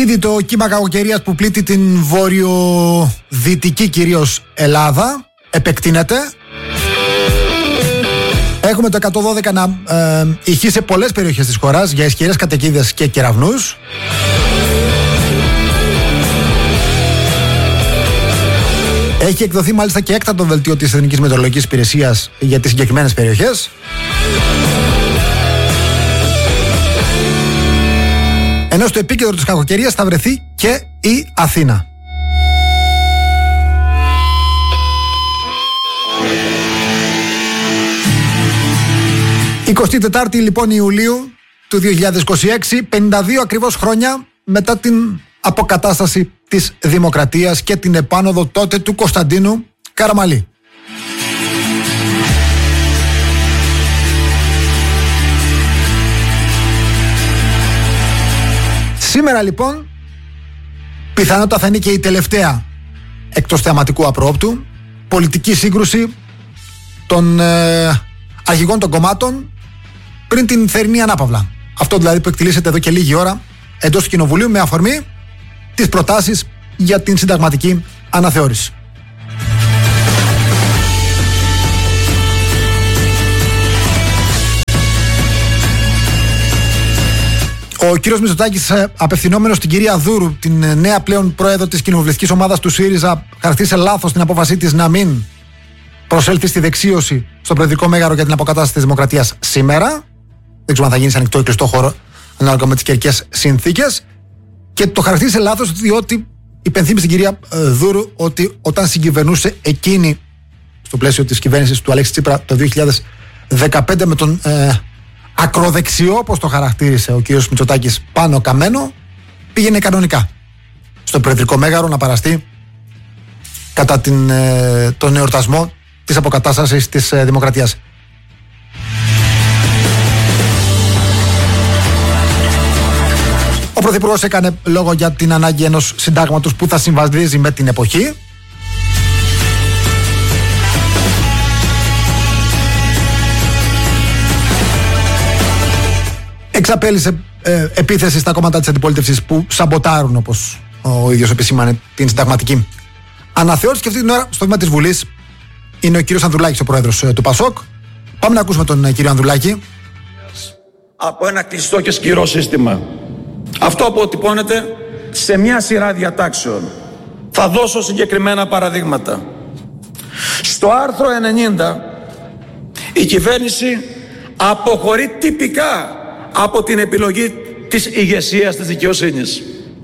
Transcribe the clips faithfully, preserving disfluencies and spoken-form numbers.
Ήδη το κύμα κακοκαιρίας που πλήττει την βορειοδυτική κυρίως Ελλάδα επεκτείνεται. Έχουμε το εκατόν δώδεκα να ε, ηχεί σε πολλές περιοχές της χώρας για ισχυρές καταιγίδες και κεραυνούς. Έχει εκδοθεί μάλιστα και έκτακτο δελτίο της Εθνικής Μετεωρολογικής Υπηρεσίας για τις συγκεκριμένες περιοχές. Ενώ στο επίκεντρο της κακοκαιρίας θα βρεθεί και η Αθήνα. εικοστή τέταρτη λοιπόν Ιουλίου του δύο χιλιάδες είκοσι έξι, πενήντα δύο ακριβώς χρόνια μετά την αποκατάσταση της δημοκρατίας και την επάνωδο τότε του Κωνσταντίνου Καραμαλή. Σήμερα λοιπόν πιθανότατα θα είναι και η τελευταία εκτός θεαματικού απρόοπτου πολιτική σύγκρουση των ε, αρχηγών των κομμάτων πριν την θερινή ανάπαυλα. Αυτό δηλαδή που εκτελήσεται εδώ και λίγη ώρα εντός του Κοινοβουλίου με αφορμή τις προτάσεις για την συνταγματική αναθεώρηση. Ο κύριος Μητσοτάκης, απευθυνόμενος στην κυρία Δούρου, την νέα πλέον πρόεδρο της κοινοβουλευτικής ομάδας του ΣΥΡΙΖΑ, χαρακτήρισε λάθος την απόφασή της να μην προσέλθει στη δεξίωση στο προεδρικό μέγαρο για την αποκατάσταση της δημοκρατίας σήμερα. Δεν ξέρω αν θα γίνει σε ανοιχτό ή κλειστό χώρο, ανάλογα με τις καιρικές συνθήκες. Και το χαρακτήρισε λάθος διότι υπενθύμισε στην κυρία Δούρου ότι όταν συγκυβερνούσε εκείνη στο πλαίσιο της κυβέρνησης του Αλέξη Τσίπρα το δύο χιλιάδες δεκαπέντε με τον ε, ακροδεξιό, όπως το χαρακτήρισε ο κύριος Μητσοτάκης, πάνω καμένο, πήγαινε κανονικά στο προεδρικό μέγαρο να παραστεί κατά την, ε, τον εορτασμό της αποκατάστασης της ε, δημοκρατίας. Ο Πρωθυπουργός έκανε λόγο για την ανάγκη ενός συντάγματος που θα συμβαδίζει με την εποχή. Εξαπέλυσε ε, επίθεση στα κόμματα της αντιπολίτευσης που σαμποτάρουν, όπως ο ίδιος επισήμανε, την συνταγματική αναθεώρηση. Και αυτή την ώρα στο βήμα της Βουλής είναι ο κύριος Ανδρουλάκης, ο πρόεδρος ε, του ΠΑΣΟΚ. Πάμε να ακούσουμε τον ε, κύριο Ανδρουλάκη. Από ένα κλειστό και σκληρό σύστημα. Αυτό αποτυπώνεται σε μια σειρά διατάξεων. Θα δώσω συγκεκριμένα παραδείγματα. Στο άρθρο ενενήντα η κυβέρνηση αποχωρεί τυπικά από την επιλογή της ηγεσίας της δικαιοσύνης.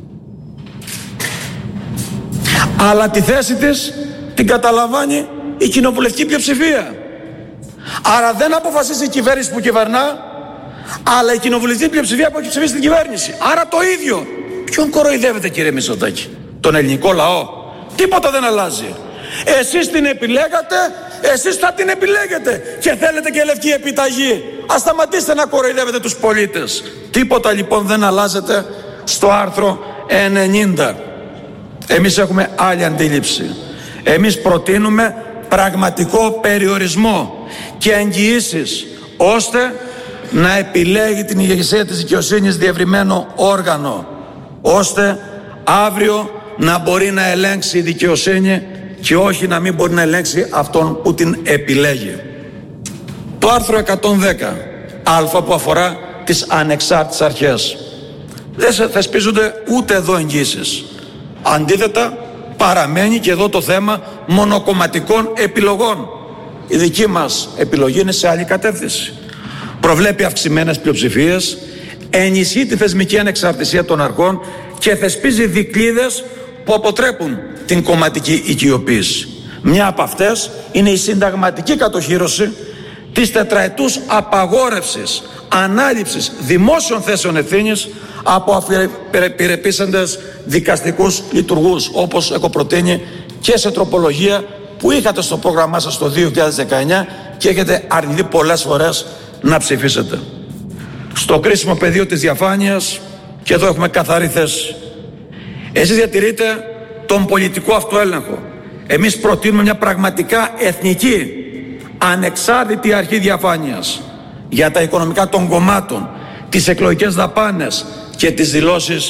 Αλλά τη θέση της την καταλαμβάνει η κοινοβουλευτική πλειοψηφία. Άρα δεν αποφασίζει η κυβέρνηση που κυβερνά, αλλά η κοινοβουλευτική πλειοψηφία που έχει ψηφίσει την κυβέρνηση. Άρα το ίδιο. Ποιον κοροϊδεύετε, κύριε Μητσοτάκη? Τον ελληνικό λαό? Τίποτα δεν αλλάζει. Εσείς την επιλέγατε, εσείς θα την επιλέγετε και θέλετε και λευκή επιταγή. Ας σταματήσετε να κοροϊδεύετε τους πολίτες. Τίποτα λοιπόν δεν αλλάζεται στο άρθρο ενενήντα. Εμείς έχουμε άλλη αντίληψη. Εμείς προτείνουμε πραγματικό περιορισμό και εγγυήσεις ώστε να επιλέγει την ηγεσία της δικαιοσύνης διευρυμένο όργανο, ώστε αύριο να μπορεί να ελέγξει η δικαιοσύνη και όχι να μην μπορεί να ελέγξει αυτόν που την επιλέγει. Το άρθρο εκατόν δέκα α που αφορά τις ανεξάρτητες αρχές. Δεν θεσπίζονται ούτε εδώ εγγύσεις. Αντίθετα παραμένει και εδώ το θέμα μονοκομματικών επιλογών. Η δική μας επιλογή είναι σε άλλη κατεύθυνση. Προβλέπει αυξημένες πλειοψηφίες, ενισχύει τη θεσμική ανεξαρτησία των αρχών και θεσπίζει δικλείδες που αποτρέπουν την κομματική οικειοποίηση. Μια από αυτές είναι η συνταγματική κατοχύρωση της τετραετούς απαγόρευσης ανάληψης δημόσιων θέσεων ευθύνης από απειρεπίσαντες δικαστικούς λειτουργούς, όπως έχω προτείνει και σε τροπολογία που είχατε στο πρόγραμμά σας το δύο χιλιάδες δεκαεννιά και έχετε αρνηθεί πολλές φορές να ψηφίσετε. Στο κρίσιμο πεδίο της διαφάνειας, και εδώ έχουμε καθαρή θέση, εσείς διατηρείτε τον πολιτικό αυτοέλεγχο. Εμείς προτείνουμε μια πραγματικά εθνική ανεξάρτητη αρχή διαφάνειας για τα οικονομικά των κομμάτων, τις εκλογικές δαπάνες και τις δηλώσεις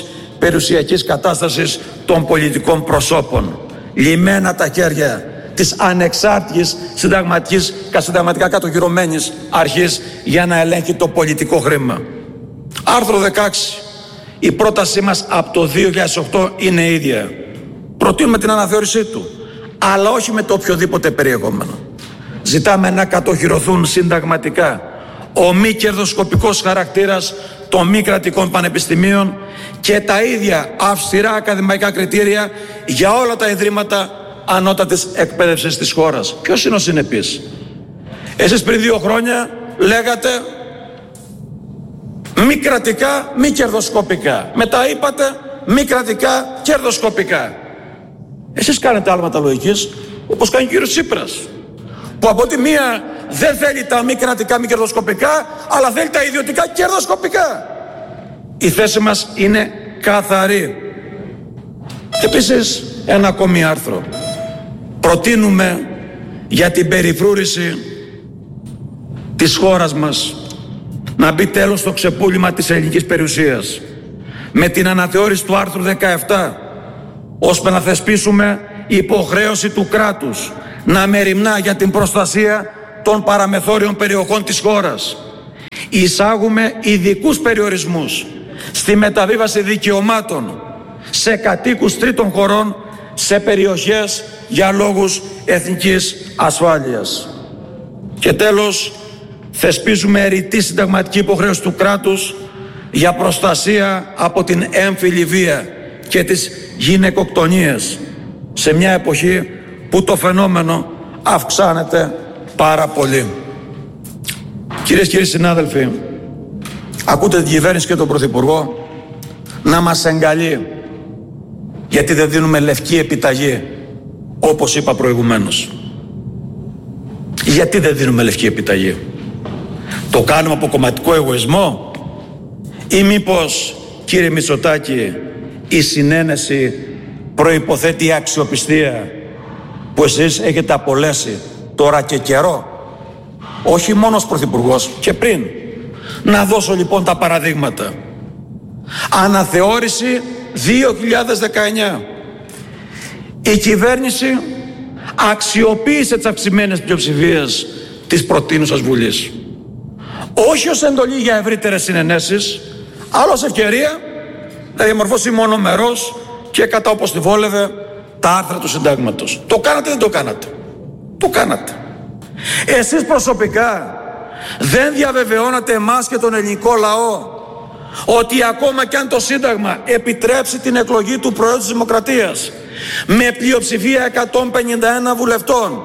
περιουσιακής κατάστασης των πολιτικών προσώπων. Λυμμένα τα χέρια της ανεξάρτητης συνταγματικής, συνταγματικά κατοχυρωμένης αρχής για να ελέγχει το πολιτικό χρήμα. Άρθρο δεκαέξι. Η πρότασή μας από το δύο χιλιάδες οκτώ είναι ίδια. Προτείνουμε την αναθεώρησή του, αλλά όχι με το οποιοδήποτε περιεχόμενο. Ζητάμε να κατοχυρωθούν συνταγματικά ο μη κερδοσκοπικός χαρακτήρας των μη κρατικών πανεπιστημίων και τα ίδια αυστηρά ακαδημαϊκά κριτήρια για όλα τα ιδρύματα ανώτατης εκπαίδευσης της χώρας. Ποιος είναι ο συνεπής? Εσείς πριν δύο χρόνια λέγατε μη κρατικά, μη κερδοσκοπικά. Μετά είπατε μη κρατικά, κερδοσκοπικά. Εσείς κάνετε άλματα λογικής, όπως κάνει ο κύριος Τσίπρας, που από τη μία δεν θέλει τα μη κρατικά, μη κερδοσκοπικά, αλλά θέλει τα ιδιωτικά κερδοσκοπικά. Η θέση μας είναι καθαρή. Επίσης, ένα ακόμη άρθρο. Προτείνουμε για την περιφρούρηση της χώρας μας να μπει τέλος στο ξεπούλημα της ελληνικής περιουσίας με την αναθεώρηση του άρθρου δεκαεπτά, ώστε να θεσπίσουμε υποχρέωση του κράτους να μεριμνά για την προστασία των παραμεθόριων περιοχών της χώρας. Εισάγουμε ειδικούς περιορισμούς στη μεταβίβαση δικαιωμάτων σε κατοίκους τρίτων χωρών σε περιοχές για λόγους εθνικής ασφάλειας. Και τέλος, θεσπίζουμε ρητή συνταγματική υποχρέωση του κράτους για προστασία από την έμφυλη βία και τις γυναικοκτονίες σε μια εποχή που το φαινόμενο αυξάνεται πάρα πολύ. Κυρίες και κύριοι συνάδελφοι, ακούτε την κυβέρνηση και τον Πρωθυπουργό να μας εγκαλεί γιατί δεν δίνουμε λευκή επιταγή, όπως είπα προηγουμένως. Γιατί δεν δίνουμε λευκή επιταγή? Το κάνουμε από κομματικό εγωισμό ή μήπως, κύριε Μητσοτάκη, η συνένεση προϋποθέτει αξιοπιστία που εσείς έχετε απολέσει τώρα και καιρό, όχι μόνο ως Πρωθυπουργός και πριν? Να δώσω λοιπόν τα παραδείγματα. Αναθεώρηση δύο χιλιάδες δεκαεννιά. Η κυβέρνηση αξιοποίησε τις αυξημένες πλειοψηφίες της προτείνουσας Βουλής, όχι ως εντολή για ευρύτερες συνενέσεις, αλλά ως ευκαιρία να διαμορφώσει μονομερός και κατά όπως τη βόλευε τα άρθρα του συντάγματος. Το κάνατε, δεν το κάνατε? Το κάνατε. Εσείς προσωπικά δεν διαβεβαιώνατε εμάς και τον ελληνικό λαό ότι ακόμα κι αν το Σύνταγμα επιτρέψει την εκλογή του Προέδρου της Δημοκρατίας με πλειοψηφία εκατόν πενήντα ένα βουλευτών,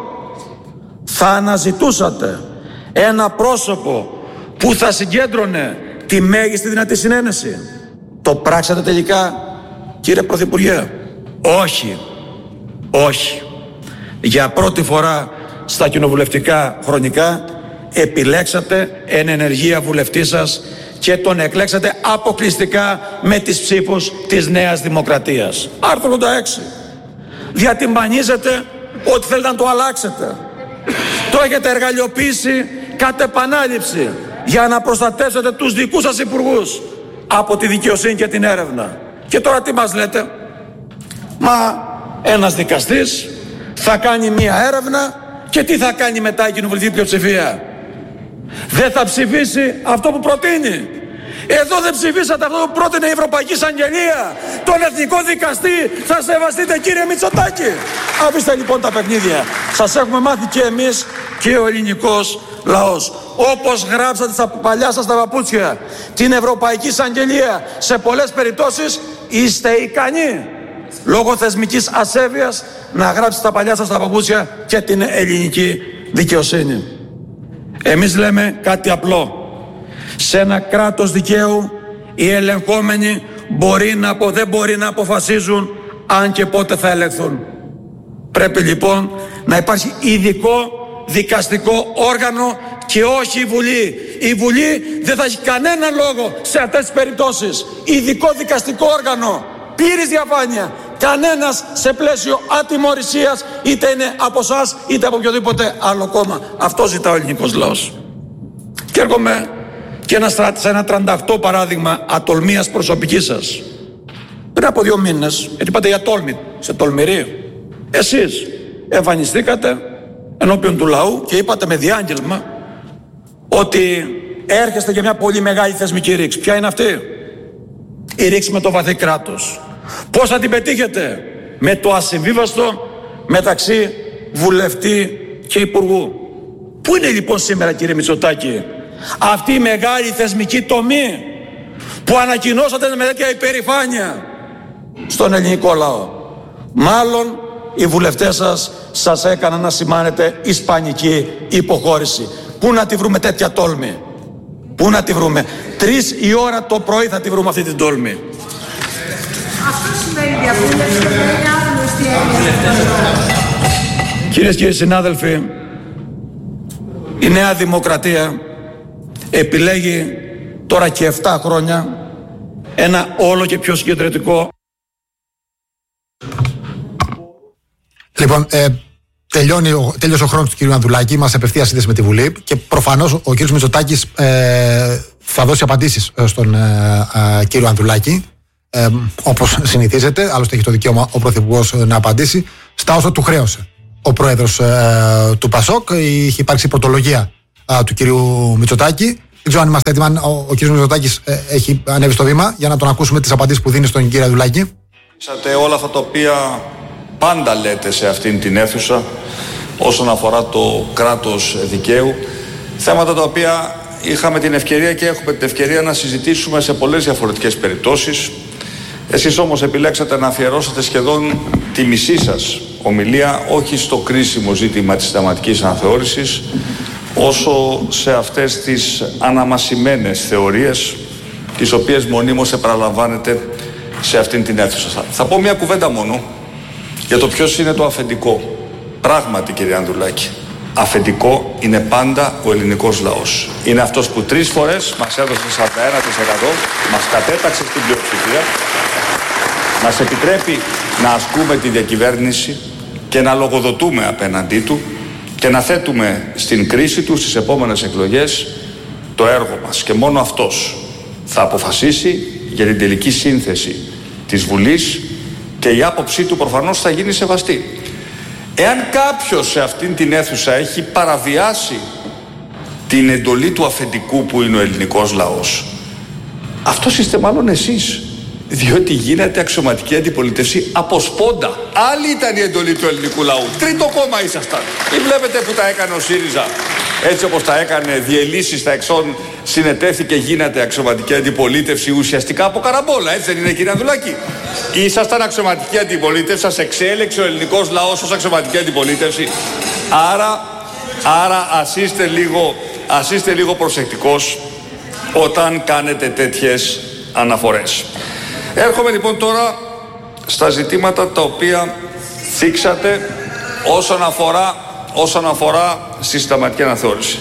θα αναζητούσατε ένα πρόσωπο που θα συγκέντρωνε τη μέγιστη δυνατή συνένεση? Το πράξατε τελικά, κύριε Πρωθυπουργέ? Όχι. Όχι. Για πρώτη φορά στα κοινοβουλευτικά χρονικά επιλέξατε εν ενεργεία βουλευτή σας και τον εκλέξατε αποκλειστικά με τις ψήφους της Νέας Δημοκρατίας. Άρθρο ογδόντα έξι. Διατυμπανίζετε ότι θέλετε να το αλλάξετε. Το έχετε εργαλειοποιήσει κατ' επανάληψη για να προστατεύσετε τους δικούς σας υπουργούς από τη δικαιοσύνη και την έρευνα. Και τώρα τι μας λέτε? Μα ένας δικαστής θα κάνει μία έρευνα και τι θα κάνει μετά η κοινοβουλευτική πλειοψηφία? Δεν θα ψηφίσει αυτό που προτείνει. Εδώ δεν ψηφίσατε αυτό που πρότεινε η Ευρωπαϊκή Εισαγγελία, τον Εθνικό Δικαστή. Θα σεβαστείτε, κύριε Μητσοτάκη? Αφήστε λοιπόν τα παιχνίδια. Σας έχουμε μάθει και εμείς και ο ελληνικός λαός. Όπως γράψατε στα παλιά σας τα παπούτσια την Ευρωπαϊκή Εισαγγελία, σε πολλές περιπτώσεις είστε ικανοί λόγω θεσμικής ασέβειας να γράψετε τα παλιά σας τα παπούτσια και την ελληνική δικαιοσύνη. Εμείς λέμε κάτι απλό. Σε ένα κράτος δικαίου οι ελεγχόμενοι μπορεί να, δεν μπορεί να αποφασίζουν αν και πότε θα ελεγχθούν. Πρέπει λοιπόν να υπάρχει ειδικό δικαστικό όργανο και όχι η Βουλή. Η Βουλή δεν θα έχει κανένα λόγο σε αυτές τις περιπτώσεις. Ειδικό δικαστικό όργανο, πλήρης διαφάνεια. Κανένας σε πλαίσιο ατιμωρησίας, είτε είναι από εσάς είτε από οποιοδήποτε άλλο κόμμα. Αυτό ζητά ο ελληνικός λαός. Και έρχομαι και ένα, σε ένα τριάντα οκτώ παράδειγμα ατολμίας προσωπικής σας. πριν από δύο μήνες, γιατί είπατε για τόλμη, σε τολμηρή, εσείς εμφανιστήκατε ενώπιον του λαού και είπατε με διάγγελμα ότι έρχεστε για μια πολύ μεγάλη θεσμική ρήξη. Ποια είναι αυτή? Η ρήξη με το βαθύ κράτος. Πώς θα την πετύχετε? Με το ασυμβίβαστο μεταξύ βουλευτή και υπουργού. Πού είναι λοιπόν σήμερα, κύριε Μητσοτάκη, αυτή η μεγάλη θεσμική τομή που ανακοινώσατε με τέτοια υπερηφάνεια στον ελληνικό λαό? Μάλλον οι βουλευτές σας σας έκαναν να σημάνετε ισπανική υποχώρηση. Πού να τη βρούμε τέτοια τόλμη? Πού να τη βρούμε? Τρεις η ώρα το πρωί θα τη βρούμε αυτή την τόλμη. Αυτό σημαίνει διαβούλευση και είναι άγνωστη έννοια. Κυρίες και κύριοι συνάδελφοι, η Νέα Δημοκρατία επιλέγει τώρα και επτά χρόνια ένα όλο και πιο συγκεντρωτικό. Λοιπόν, ε, τελειώνει ο, τέλειωσε ο χρόνος του κ. Ανδρουλάκη, μας απευθεία σύνδεση με τη Βουλή και προφανώς ο κ. Μητσοτάκης ε, θα δώσει απαντήσεις στον ε, ε, κ. Ανδρουλάκη, ε, όπως συνηθίζεται, άλλωστε έχει το δικαίωμα ο Πρωθυπουργός να απαντήσει στα όσα του χρέωσε ο πρόεδρος ε, του ΠΑΣΟΚ. Είχε υπάρξει πρωτολογία ε, του κ. Μητσοτάκη. Δεν ξέρω αν είμαστε έτοιμοι, ο, ο κ. Μητσοτάκης ε, έχει ανέβει στο βήμα για να τον ακούσουμε τις απαντήσεις που δίνει στον κ. Ανδρουλάκη. Είσατε όλα αυτά τα οποία πάντα λέτε σε αυτήν την αίθουσα όσον αφορά το κράτος δικαίου, θέματα τα οποία είχαμε την ευκαιρία και έχουμε την ευκαιρία να συζητήσουμε σε πολλές διαφορετικές περιπτώσεις. Εσείς όμως επιλέξατε να αφιερώσετε σχεδόν τη μισή σας ομιλία όχι στο κρίσιμο ζήτημα της συνταγματικής αναθεώρησης, όσο σε αυτές τις αναμασιμένες θεωρίες τις οποίες μονίμως επαναλαμβάνετε σε αυτήν την αίθουσα. Θα πω μια κουβέντα μόνο για το ποιος είναι το αφεντικό. Πράγματι, κύριε Ανδρουλάκη, αφεντικό είναι πάντα ο ελληνικός λαός. Είναι αυτός που τρεις φορές μας έδωσε σαράντα ένα τοις εκατό, μας κατέταξε στην πλειοψηφία, μας επιτρέπει να ασκούμε τη διακυβέρνηση και να λογοδοτούμε απέναντί του και να θέτουμε στην κρίση του στις επόμενες εκλογές το έργο μας. Και μόνο αυτός θα αποφασίσει για την τελική σύνθεση της Βουλής και η άποψή του προφανώς θα γίνει σεβαστή. Εάν κάποιος σε αυτήν την αίθουσα έχει παραβιάσει την εντολή του αφεντικού που είναι ο ελληνικός λαός, αυτός είστε μάλλον εσείς, διότι γίνεται αξιωματική αντιπολίτευση από σπόντα. Άλλη ήταν η εντολή του ελληνικού λαού. Τρίτο κόμμα ήσασταν. Ή βλέπετε που τα έκανε ο ΣΥΡΙΖΑ, έτσι όπως τα έκανε, διελύσεις στα εξών, συνετέθηκε, γίνεται αξιωματική αντιπολίτευση ουσιαστικά από καραμπόλα. Έτσι δεν είναι, κύριε Ανδρουλάκη? Ήσασταν αξιωματική αντιπολίτευση, σας εξέλεξε ο ελληνικός λαός ως αξιωματική αντιπολίτευση. Άρα, άρα ας είστε λίγο, ας είστε λίγο προσεκτικός όταν κάνετε τέτοιες αναφορές. Έρχομαι λοιπόν τώρα στα ζητήματα τα οποία θίξατε όσον αφορά, όσον αφορά στη συνταγματική αναθεώρηση.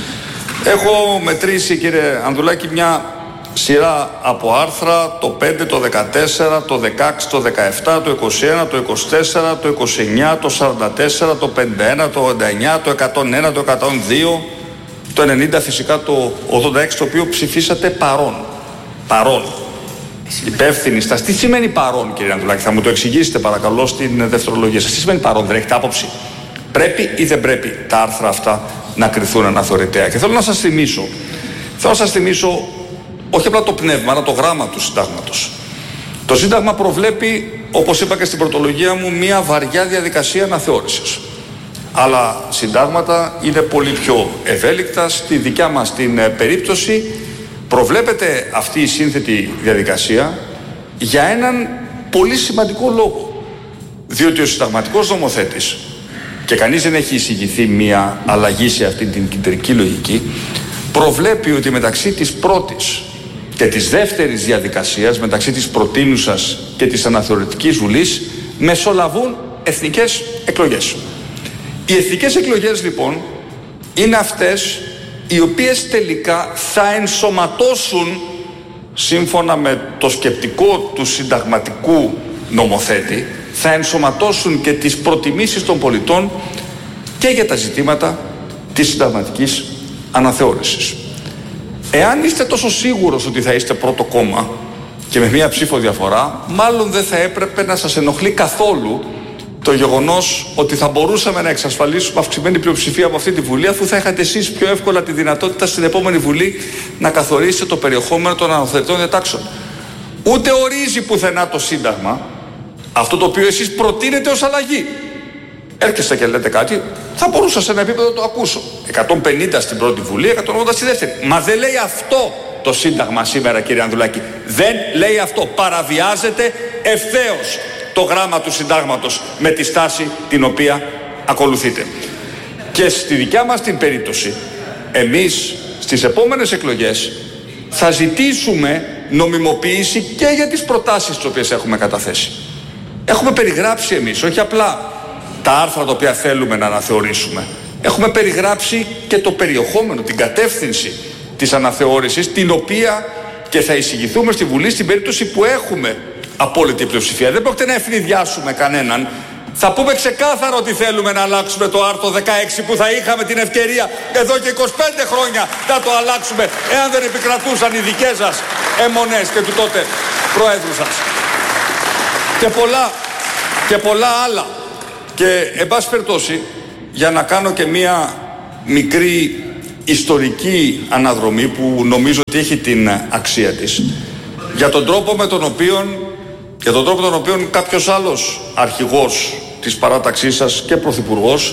Έχω μετρήσει, κύριε Ανδρουλάκη, μια σειρά από άρθρα, το πέντε, το δεκατέσσερα, το δεκαέξι, το δεκαεπτά, το είκοσι ένα, το είκοσι τέσσερα, το είκοσι εννιά, το σαράντα τέσσερα, το πενήντα ένα, το ογδόντα εννιά, το εκατόν ένα, το εκατόν δύο, το ενενήντα, φυσικά το ογδόντα έξι, το οποίο ψηφίσατε παρόν. Παρόν. Υπεύθυνοι σας. Τι σημαίνει παρόν, κύριε Ανδρουλάκη? Θα μου το εξηγήσετε παρακαλώ στην δευτερολογία σας. Τι σημαίνει παρόν? Δεν έχετε άποψη? Πρέπει ή δεν πρέπει τα άρθρα αυτά να κριθούν αναθεωρητέα? Και θέλω να σας θυμίσω, θέλω να σας θυμίσω όχι απλά το πνεύμα, αλλά το γράμμα του συντάγματος. Το Σύνταγμα προβλέπει, όπως είπα και στην πρωτολογία μου, μια βαριά διαδικασία αναθεώρησης. Άλλα συντάγματα είναι πολύ πιο ευέλικτα. Στη δικιά μας την περίπτωση προβλέπεται αυτή η σύνθετη διαδικασία για έναν πολύ σημαντικό λόγο. Διότι ο συνταγματικός νομοθέτης, και κανείς δεν έχει εισηγηθεί μια αλλαγή σε αυτή την κεντρική λογική, προβλέπει ότι μεταξύ της πρώτης και της δεύτερης διαδικασίας, μεταξύ της προτείνουσας και της αναθεωρητικής βουλής, μεσολαβούν εθνικές εκλογές. Οι εθνικές εκλογές λοιπόν είναι αυτές οι οποίες τελικά θα ενσωματώσουν, σύμφωνα με το σκεπτικό του συνταγματικού νομοθέτη, θα ενσωματώσουν και τις προτιμήσεις των πολιτών και για τα ζητήματα της συνταγματικής αναθεώρησης. Εάν είστε τόσο σίγουρος ότι θα είστε πρώτο κόμμα, και με μία ψήφο διαφορά, μάλλον δεν θα έπρεπε να σας ενοχλεί καθόλου το γεγονός ότι θα μπορούσαμε να εξασφαλίσουμε αυξημένη πλειοψηφία από αυτή τη Βουλή, αφού θα είχατε εσείς πιο εύκολα τη δυνατότητα στην επόμενη Βουλή να καθορίσετε το περιεχόμενο των αναθεωρητών διατάξεων. Ούτε ορίζει πουθενά το Σύνταγμα αυτό το οποίο εσείς προτείνετε ως αλλαγή. Έρχεστε και λέτε κάτι, θα μπορούσα σε ένα επίπεδο να το ακούσω. εκατόν πενήντα στην πρώτη Βουλή, εκατόν ογδόντα στη δεύτερη. Μα δεν λέει αυτό το Σύνταγμα σήμερα, κύριε Ανδρουλάκη. Δεν λέει αυτό. Παραβιάζεται ευθέως το γράμμα του Συντάγματος με τη στάση την οποία ακολουθείτε. Και στη δικιά μας την περίπτωση, εμείς στις επόμενες εκλογές θα ζητήσουμε νομιμοποίηση και για τις προτάσεις τις οποίες έχουμε καταθέσει. Έχουμε περιγράψει εμείς, όχι απλά τα άρθρα τα οποία θέλουμε να αναθεωρήσουμε. Έχουμε περιγράψει και το περιεχόμενο, την κατεύθυνση της αναθεώρησης, την οποία και θα εισηγηθούμε στη Βουλή στην περίπτωση που έχουμε απόλυτη πλειοψηφία. Δεν πρόκειται να ευνηδιάσουμε κανέναν. Θα πούμε ξεκάθαρα ότι θέλουμε να αλλάξουμε το άρθρο δεκαέξι που θα είχαμε την ευκαιρία εδώ και είκοσι πέντε χρόνια να το αλλάξουμε, εάν δεν επικρατούσαν οι δικές σας αιμονές και του τότε Προέδρου σας. Και πολλά, και πολλά άλλα. Και εν πάση περιπτώσει, για να κάνω και μία μικρή ιστορική αναδρομή που νομίζω ότι έχει την αξία της, για τον τρόπο με τον οποίο, για τον τρόπο τον οποίο κάποιος άλλος αρχηγός της παράταξής σας και πρωθυπουργός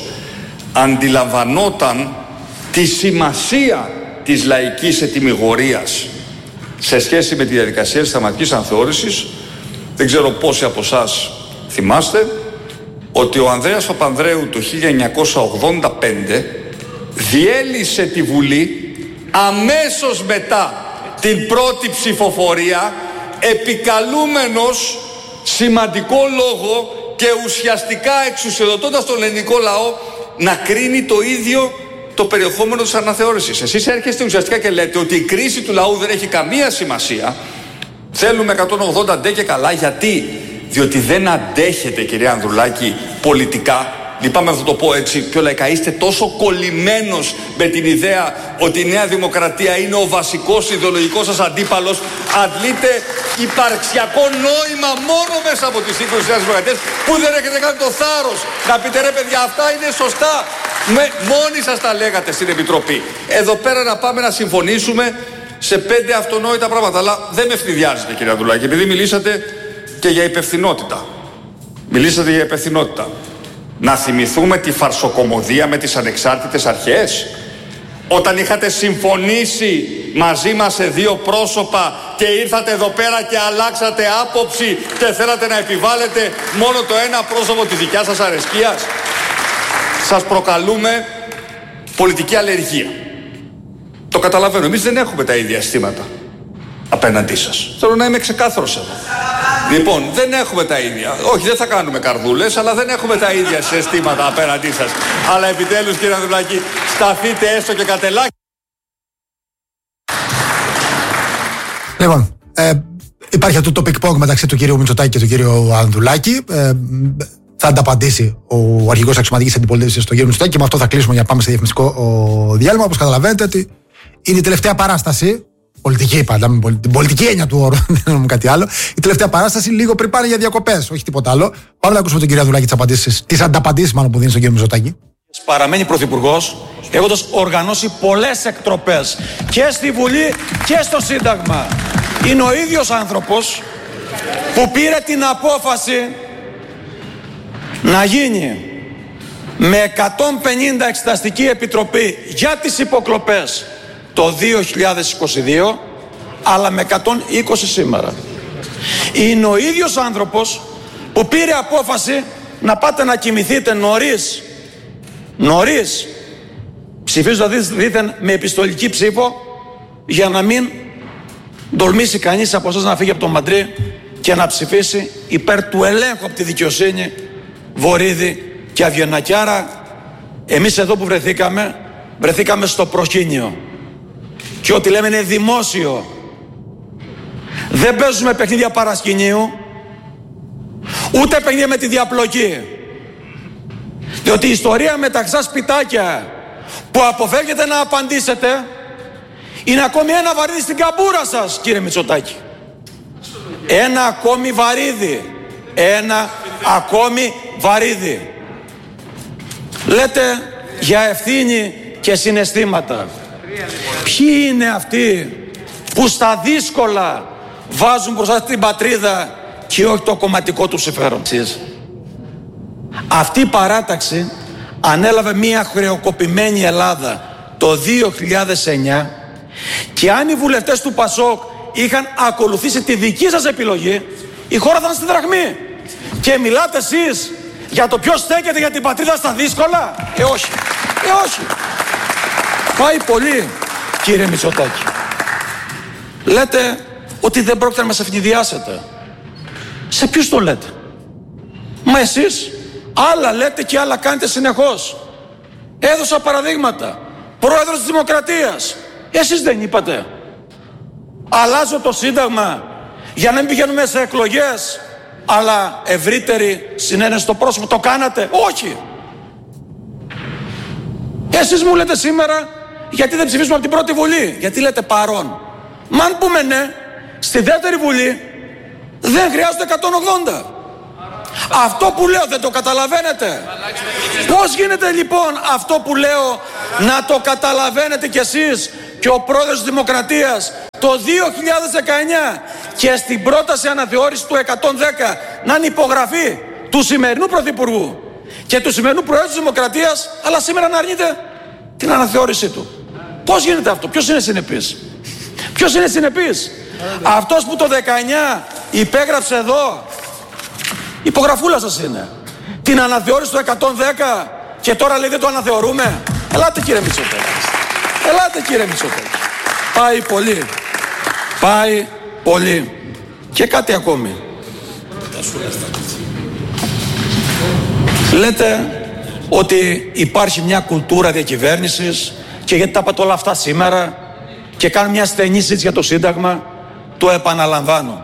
αντιλαμβανόταν τη σημασία της λαϊκής ετυμηγορίας σε σχέση με τη διαδικασία της θεματικής ανθεώρησης. Δεν ξέρω πόσοι από εσάς θυμάστε ότι ο Ανδρέας Παπανδρέου το χίλια εννιακόσια ογδόντα πέντε διέλυσε τη Βουλή αμέσως μετά την πρώτη ψηφοφορία, επικαλούμενος σημαντικό λόγο και ουσιαστικά εξουσιοδοτώντας τον ελληνικό λαό να κρίνει το ίδιο το περιεχόμενο της αναθεώρησης. Εσείς έρχεστε ουσιαστικά και λέτε ότι η κρίση του λαού δεν έχει καμία σημασία. Θέλουμε εκατόν ογδόντα ντε και καλά. Γιατί? Διότι δεν αντέχετε, κυρία Ανδρουλάκη, πολιτικά. Λυπάμαι να το πω έτσι πιο λαϊκά. Είστε τόσο κολλημένος με την ιδέα ότι η Νέα Δημοκρατία είναι ο βασικός ιδεολογικός σας αντίπαλος. Αντλείτε υπαρξιακό νόημα μόνο μέσα από τη σύγκρουση της Νέας Δημοκρατίας, που δεν έχετε κάνει το θάρρος να πείτε ρε παιδιά, αυτά είναι σωστά. Με, μόνοι σας τα λέγατε στην Επιτροπή. Εδώ πέρα να πάμε να συμφωνήσουμε σε πέντε αυτονόητα πράγματα. Αλλά δεν με ευνηδιάζετε, κύριε Ανδρουλάκη, επειδή μιλήσατε και για υπευθυνότητα. Μιλήσατε για υπευθυνότητα. Να θυμηθούμε τη φαρσοκομωδία με τις ανεξάρτητες αρχές, όταν είχατε συμφωνήσει μαζί μας σε δύο πρόσωπα και ήρθατε εδώ πέρα και αλλάξατε άποψη και θέλατε να επιβάλλετε μόνο το ένα πρόσωπο της δικιάς σας αρεσκίας. Σας προκαλούμε πολιτική αλλεργία. Το καταλαβαίνω, εμείς δεν έχουμε τα ίδια αισθήματα απέναντί σας. Θέλω να είμαι ξεκάθαρος εδώ. Λοιπόν, δεν έχουμε τα ίδια. Όχι, δεν θα κάνουμε καρδούλες, αλλά δεν έχουμε τα ίδια αισθήματα απέναντί σας. Αλλά επιτέλους, κύριε Ανδρουλάκη, σταθείτε έστω και κατελάκι. Λοιπόν, ε, υπάρχει αυτό το πικ-πονγκ μεταξύ του κύριου Μητσοτάκη και του κύριου Ανδρουλάκη. Ε, θα ανταπαντήσει ο αρχηγός αξιωματικής αντιπολίτευσης στον κύριο Μητσοτάκη και με αυτό θα κλείσουμε για να πάμε σε διαφημιστικό διάλειμμα. Όπως καταλαβαίνετε, ότι είναι η τελευταία παράσταση. Πολιτική πάντα, με την πολιτική έννοια του όρου, δεν εννοούμε κάτι άλλο. Η τελευταία παράσταση λίγο πριν πάνε για διακοπές, όχι τίποτα άλλο. Πάμε να ακούσουμε τον κύριο Ανδρουλάκη τις απαντήσεις, τις ανταπαντήσεις μάλλον που δίνει στον κύριο Μητσοτάκη. Παραμένει πρωθυπουργός, έχοντας οργανώσει πολλές εκτροπές και στη Βουλή και στο Σύνταγμα. Είναι ο ίδιος άνθρωπος που πήρε την απόφαση να γίνει με εκατόν πενήντα εξεταστική επιτροπή για τις υποκλοπές το δύο χιλιάδες είκοσι δύο, αλλά με εκατόν είκοσι σήμερα. Είναι ο ίδιος άνθρωπος που πήρε απόφαση να πάτε να κοιμηθείτε νωρίς, νωρίς, ψηφίζοντας δήθεν με επιστολική ψήφο, για να μην τολμήσει κανείς από εσάς να φύγει από το Μαντρί και να ψηφίσει υπέρ του ελέγχου από τη δικαιοσύνη Βορίδη και Αβγενάκη. Άρα εμείς εδώ που βρεθήκαμε, βρεθήκαμε στο προσκήνιο. Και ό,τι λέμε είναι δημόσιο. Δεν παίζουμε παιχνίδια παρασκηνίου, ούτε παιχνίδια με τη διαπλοκή. Διότι η ιστορία με τα ξά σπιτάκια που αποφεύγετε να απαντήσετε είναι ακόμη ένα βαρύδι στην καμπούρα σας, κύριε Μητσοτάκη. Ένα ακόμη βαρύδι. Ένα ακόμη βαρύδι. Λέτε για ευθύνη και συναισθήματα. Ποιοι είναι αυτοί που στα δύσκολα βάζουν μπροστά την πατρίδα και όχι το κομματικό του συμφέρον? Αυτή η παράταξη ανέλαβε μια χρεοκοπημένη Ελλάδα το δύο χιλιάδες εννιά και αν οι βουλευτές του Πασόκ είχαν ακολουθήσει τη δική σας επιλογή, η χώρα θα ήταν στη δραχμή. Και μιλάτε εσείς για το ποιος στέκεται για την πατρίδα στα δύσκολα? Ε όχι, ε όχι. Πάει πολύ, κύριε Μητσοτάκη. Λέτε ότι δεν πρόκειται να μας ευνηδιάσετε. Σε ποιους το λέτε? Μα εσείς άλλα λέτε και άλλα κάνετε συνεχώς. Έδωσα παραδείγματα. Πρόεδρος της Δημοκρατίας. Εσείς δεν είπατε? Αλλάζω το Σύνταγμα για να μην πηγαίνουμε σε εκλογές, αλλά ευρύτερη συνένεση στο πρόσωπο. Το κάνατε? Όχι. Εσείς μου λέτε σήμερα γιατί δεν ψηφίσουμε από την πρώτη Βουλή? Γιατί λέτε παρόν? Μα αν πούμε ναι, στη δεύτερη Βουλή δεν χρειάζονται εκατόν ογδόντα. Αυτό που λέω δεν το καταλαβαίνετε? Πώς γίνεται λοιπόν αυτό που λέω να το καταλαβαίνετε κι εσείς και ο πρόεδρος της Δημοκρατίας το δύο χιλιάδες δεκαεννιά και στην πρόταση αναθεώρηση του εκατόν δέκα να είναι υπογραφή του σημερινού Πρωθυπουργού και του σημερινού Προέδρου της Δημοκρατίας, αλλά σήμερα να αρνείται την αναθεώρησή του? Πώς γίνεται αυτό? Ποιος είναι συνεπής? Ποιος είναι συνεπής? Αυτός που το δεκαεννιά υπέγραψε εδώ, υπογραφούλα σας είναι, την αναθεώρηση του εκατόν δέκα και τώρα λέει δεν το αναθεωρούμε? Ελάτε κύριε Μητσοτάκη. Ελάτε κύριε Μητσοτάκη. Πάει πολύ. Πάει πολύ. Και κάτι ακόμη. Λέτε ότι υπάρχει μια κουλτούρα διακυβέρνησης και γιατί τα είπατε όλα αυτά σήμερα και κάνουν μια στενή συζήτηση για το Σύνταγμα. Το επαναλαμβάνω.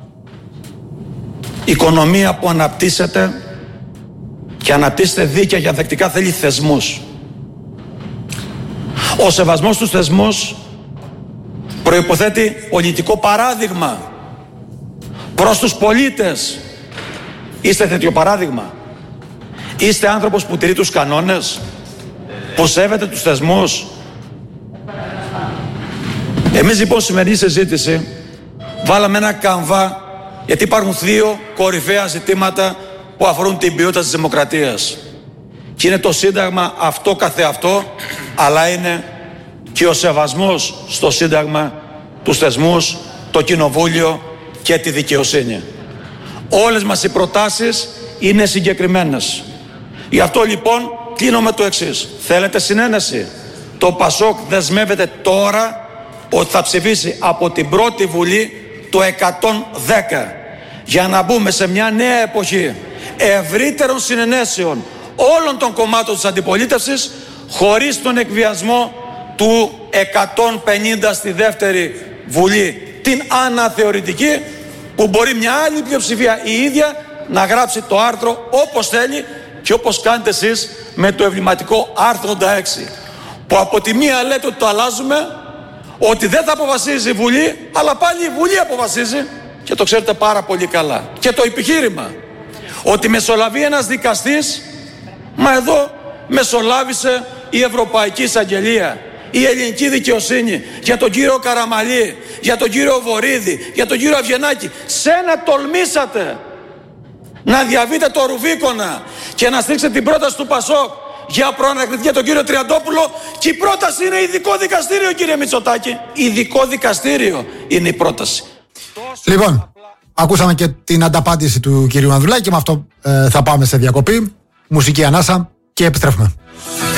Η οικονομία που αναπτύσσεται και αναπτύσσεται δίκαια και ανθεκτικά θέλει θεσμούς. Ο σεβασμός στους θεσμούς προϋποθέτει πολιτικό παράδειγμα προς τους πολίτες. Είστε τέτοιο παράδειγμα? Είστε άνθρωπος που τηρεί τους κανόνες, που σέβεται τους θεσμούς? Εμείς λοιπόν σημερινή συζήτηση βάλαμε ένα καμβά, γιατί υπάρχουν δύο κορυφαία ζητήματα που αφορούν την ποιότητα της δημοκρατίας. Και είναι το Σύνταγμα αυτό καθεαυτό, αλλά είναι και ο σεβασμός στο Σύνταγμα, τους θεσμούς, το Κοινοβούλιο και τη δικαιοσύνη. Όλες μας οι προτάσεις είναι συγκεκριμένες. Γι' αυτό λοιπόν κλείνω με το εξής. Θέλετε συνένεση? Το Πασόκ δεσμεύεται τώρα ότι θα ψηφίσει από την πρώτη Βουλή το εκατόν δέκα για να μπούμε σε μια νέα εποχή ευρύτερων συνενέσεων όλων των κομμάτων της αντιπολίτευσης, χωρίς τον εκβιασμό του εκατόν πενήντα στη δεύτερη Βουλή, την αναθεωρητική, που μπορεί μια άλλη πλειοψηφία η ίδια να γράψει το άρθρο όπως θέλει και όπως κάνετε εσείς με το εμβληματικό άρθρο ογδόντα έξι, που από τη μία λέτε ότι το αλλάζουμε, ότι δεν θα αποφασίζει η Βουλή, αλλά πάλι η Βουλή αποφασίζει και το ξέρετε πάρα πολύ καλά. Και το επιχείρημα ότι μεσολαβεί ένας δικαστής, μα εδώ μεσολάβησε η Ευρωπαϊκή Εισαγγελία, η ελληνική δικαιοσύνη για τον κύριο Καραμαλή, για τον κύριο Βορίδη, για τον κύριο Αυγενάκη. Σένα τολμήσατε να διαβείτε το Ρουβίκονα και να στρίξετε την πρόταση του Πασόκ για προανακριτική για τον κύριο Τριαντόπουλο, και η πρόταση είναι ειδικό δικαστήριο, κύριε Μητσοτάκη. Ειδικό δικαστήριο είναι η πρόταση. Λοιπόν, ακούσαμε και την ανταπάντηση του κυρίου Ανδρουλάκη και με αυτό ε, θα πάμε σε διακοπή, μουσική ανάσα και επιστρέφουμε.